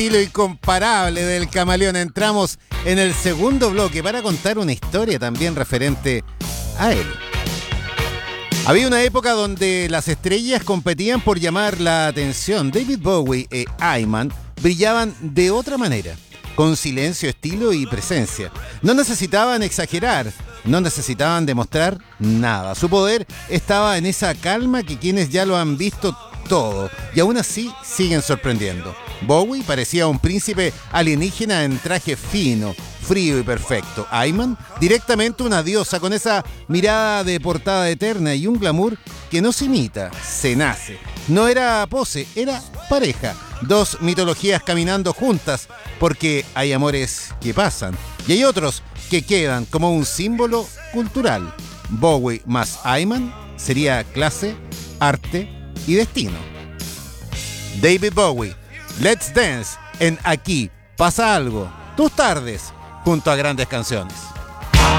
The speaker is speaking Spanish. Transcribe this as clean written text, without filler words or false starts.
Estilo incomparable del Camaleón. Entramos en el segundo bloque para contar una historia también referente a él. Había una época donde las estrellas competían por llamar la atención. David Bowie e Ayman brillaban de otra manera, con silencio, estilo y presencia. No necesitaban exagerar, no necesitaban demostrar nada. Su poder estaba en esa calma que quienes ya lo han visto todo y aún así siguen sorprendiendo. Bowie parecía un príncipe alienígena en traje fino, frío y perfecto. Ayman, directamente una diosa con esa mirada de portada eterna y un glamour que no se imita, se nace. No era pose, era pareja. Dos mitologías caminando juntas, porque hay amores que pasan y hay otros que quedan como un símbolo cultural. Bowie más Ayman sería clase, arte y destino. David Bowie, Let's Dance en Aquí Pasa Algo. Tus tardes junto a grandes canciones.